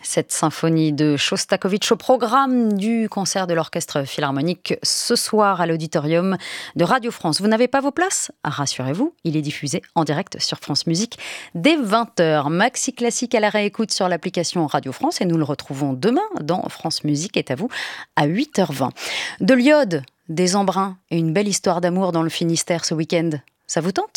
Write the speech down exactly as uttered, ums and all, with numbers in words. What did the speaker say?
Cette symphonie de Shostakovich au programme du concert de l'Orchestre Philharmonique ce soir à l'auditorium de Radio France. Vous n'avez pas vos places ? Rassurez-vous, il est diffusé en direct sur France Musique dès vingt heures. Maxi Classique à la réécoute sur l'application Radio France et nous le retrouvons demain dans France Musique est à vous à huit heures vingt. De l'iode, des embruns et une belle histoire d'amour dans le Finistère ce week-end. Ça vous tente ?